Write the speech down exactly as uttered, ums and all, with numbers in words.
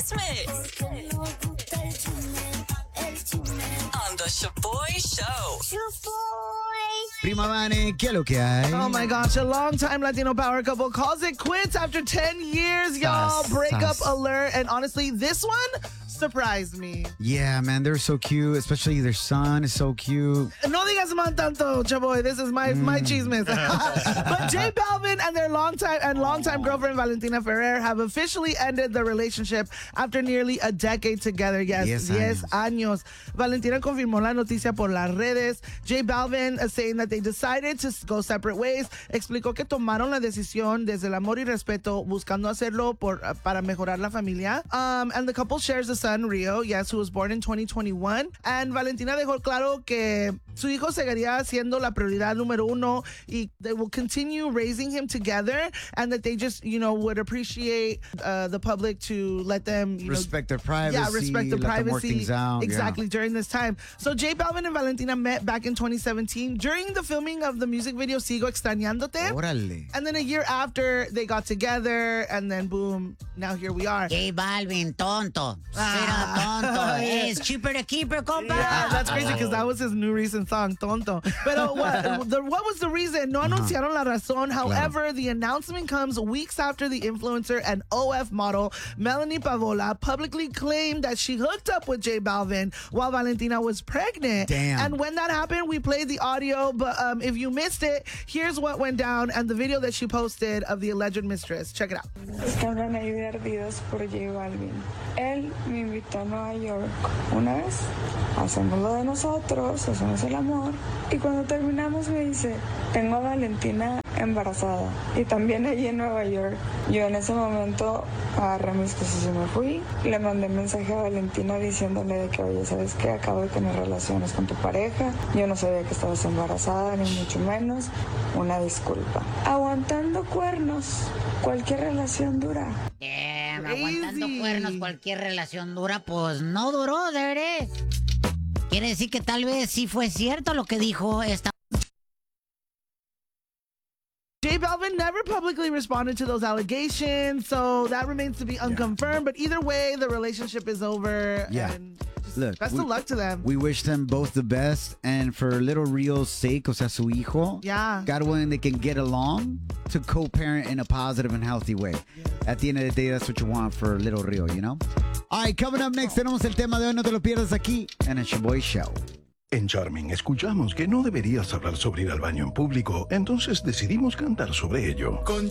chismes on the Shaboy Show. Prima Vane, ¿qué es lo que hay? Oh my gosh, a long-time Latino power couple calls it quits after ten years, y'all. Sas, Breakup sas. alert. And honestly, this one surprised me. Yeah, man, they're so cute. Especially their son is so cute. No digas más tanto, Chaboy. This is my my chismes. But J Balvin and their longtime and longtime girlfriend Valentina Ferrer have officially ended their relationship after nearly a decade together. Yes, Diez diez años. Valentina confirmó la noticia por las redes. J Balvin uh, saying that they decided to go separate ways. Explicó que tomaron la decisión desde el amor y respeto, buscando hacerlo por uh, para mejorar la familia. Um, and the couple shares a son, Rio, yes, who was born in twenty twenty-one. And Valentina dejó claro que su hijo seguiría siendo la prioridad número uno y they will continue raising him together, and that they just, you know, would appreciate uh, the public to let them, you Respect know, their privacy. yeah, respect the let privacy. them work things out. Exactly, Yeah. during this time. So J Balvin and Valentina met back in twenty seventeen during the filming of the music video Sigo Extrañándote. Órale. And then a year after, they got together, and then boom, now here we are. J Balvin, tonto. Straight Ah. up tonto. It's cheaper to keep her, compa. Yeah, that's crazy because that was his new recent song, Tonto. But what, the, what was the reason? No anunciaron la razón. However, the announcement comes weeks after the influencer and O F model Melanie Pavola publicly claimed that she hooked up with J Balvin while Valentina was pregnant. Damn. And when that happened, we played the audio. But um, if you missed it, here's what went down and the video that she posted of the alleged mistress. Check it out. Estaban ahí de ardidos por J Balvin. Él me invitó a Nueva York una vez. Hacemos lo de nosotros, hacemos el amor. Y cuando terminamos me dice, tengo a Valentina embarazada. Y también allí en Nueva York. Yo en ese momento agarré mis cosas y me fui. Le mandé mensaje a Valentina diciéndole de que, oye, ¿sabes qué? Acabo de tener relaciones con tu pareja. Yo no sabía que estabas embarazada, ni mucho menos. Una disculpa. Aguantando cuernos, cualquier relación dura. Damn, Crazy. aguantando cuernos, cualquier relación dura, pues no duró, de verdad. Quiere decir que tal vez sí fue cierto lo que dijo esta. J Balvin never publicly responded to those allegations, so that remains to be unconfirmed. But either way, the relationship is over. Yeah. And just Look, best we- of luck to them. We wish them both the best, and for little Rio's sake, o sea, su hijo, Yeah. God willing, they can get along to co-parent in a positive and healthy way. At the end of the day, that's what you want for little Rio, you know? All right, coming up next, tenemos el tema de hoy, no te lo pierdas aquí en el Shaboy Show. En Charming escuchamos que no deberías hablar sobre ir al baño en público, entonces decidimos cantar sobre ello. Con